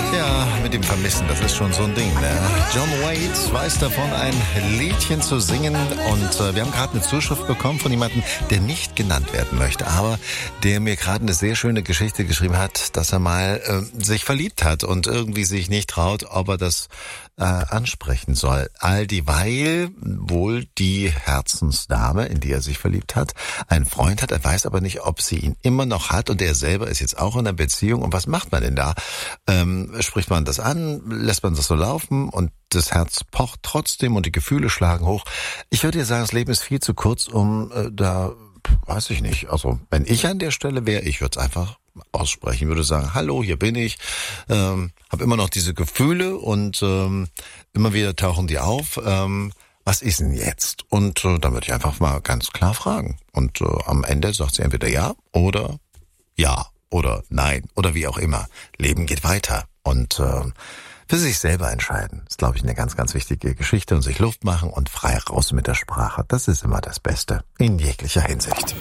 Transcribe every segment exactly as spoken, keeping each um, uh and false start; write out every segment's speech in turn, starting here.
Ja, mit dem Vermissen, das ist schon so ein Ding, ne? John Waite weiß davon, ein Liedchen zu singen. Und äh, wir haben gerade eine Zuschrift bekommen von jemandem, der nicht genannt werden möchte, aber der mir gerade eine sehr schöne Geschichte geschrieben hat, dass er mal äh, sich verliebt hat und irgendwie sich nicht traut, ob er das äh, ansprechen soll. All dieweil wohl die Herzensdame, in die er sich verliebt hat, einen Freund hat. Er weiß aber nicht, ob sie ihn immer noch hat, und er selber ist jetzt auch in einer Beziehung. Und was macht man denn da? Ähm, spricht man das an, lässt man das so laufen und das Herz pocht trotzdem und die Gefühle schlagen hoch. Ich würde dir sagen, das Leben ist viel zu kurz, um äh, da, weiß ich nicht, also wenn ich an der Stelle wäre, ich würde es einfach aussprechen, würde sagen, hallo, hier bin ich, ähm, habe immer noch diese Gefühle und ähm, immer wieder tauchen die auf. Ähm, was ist denn jetzt? Und äh, dann würde ich einfach mal ganz klar fragen. Und äh, am Ende sagt sie entweder ja oder ja oder nein oder wie auch immer. Leben geht weiter und äh, für sich selber entscheiden. Das ist, glaube ich, eine ganz, ganz wichtige Geschichte, und sich Luft machen und frei raus mit der Sprache. Das ist immer das Beste in jeglicher Hinsicht.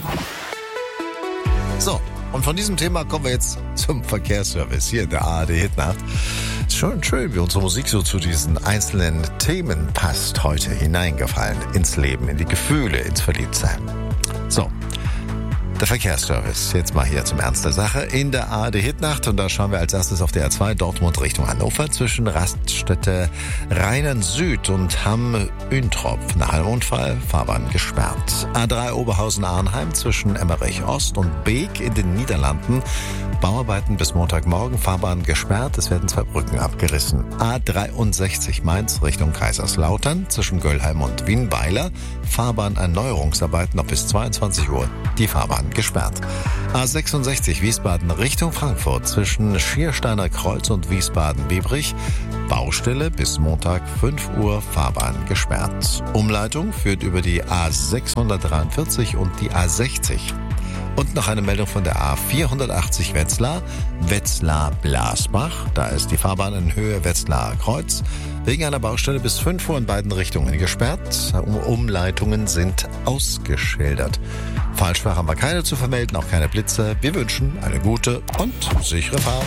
So, und von diesem Thema kommen wir jetzt zum Verkehrsservice hier in der A R D Hitnacht. Schön, schön, wie unsere Musik so zu diesen einzelnen Themen passt, heute hineingefallen ins Leben, in die Gefühle, ins Verliebtsein. So, der Verkehrsservice. Jetzt mal hier zum Ernst der Sache in der A R D Hitnacht, und da schauen wir als erstes auf der A zwei Dortmund Richtung Hannover zwischen Raststätte Rheinland Süd und Hamm-Üntrop. Nach einem Unfall, Fahrbahn gesperrt. A drei Oberhausen-Arnheim zwischen Emmerich Ost und Beek in den Niederlanden. Bauarbeiten bis Montagmorgen, Fahrbahn gesperrt, es werden zwei Brücken abgerissen. A dreiundsechzig Mainz Richtung Kaiserslautern zwischen Göllheim und Wienweiler. Fahrbahnerneuerungsarbeiten noch bis zweiundzwanzig Uhr. Die Fahrbahn gesperrt. A sechsundsechzig Wiesbaden Richtung Frankfurt zwischen Schiersteiner Kreuz und Wiesbaden-Biebrich. Baustelle bis Montag fünf Uhr, Fahrbahn gesperrt. Umleitung führt über die A sechshundertdreiundvierzig und die A sechzig. Und noch eine Meldung von der A vierhundertachtzig Wetzlar, Wetzlar-Blasbach. Da ist die Fahrbahn in Höhe Wetzlar Kreuz wegen einer Baustelle bis fünf Uhr in beiden Richtungen gesperrt. Umleitungen sind ausgeschildert. Falschfahrer haben wir keine zu vermelden, auch keine Blitze. Wir wünschen eine gute und sichere Fahrt.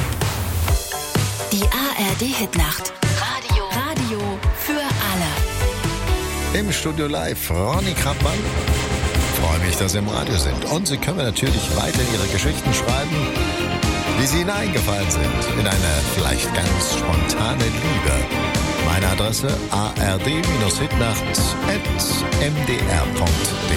Die A R D Hitnacht. Radio. Radio für alle. Im Studio live Ronny Krappmann. Ich freue mich, dass Sie im Radio sind. Und Sie können mir natürlich weiter Ihre Geschichten schreiben, wie Sie hineingefallen sind in eine vielleicht ganz spontane Liebe. Meine Adresse a r d Bindestrich hitnacht at m d r punkt d